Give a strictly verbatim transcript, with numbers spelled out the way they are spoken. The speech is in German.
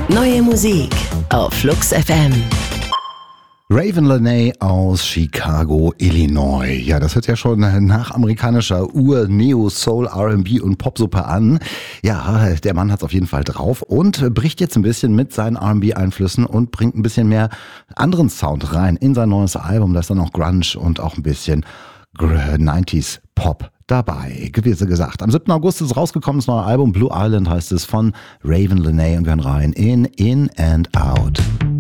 Neue Musik auf Flux F M. Raven Lenae aus Chicago, Illinois. Ja, das hört ja schon nach amerikanischer Ur-Neo, Soul, R and B und Popsuppe an. Ja, der Mann hat's auf jeden Fall drauf und bricht jetzt ein bisschen mit seinen R and B-Einflüssen und bringt ein bisschen mehr anderen Sound rein in sein neues Album. Da ist dann auch Grunge und auch ein bisschen neunziger Pop dabei, gewisse gesagt. Am siebten August ist rausgekommen, das neue Album Blue Island heißt es von Raven Lenae und wir hören rein in In and Out.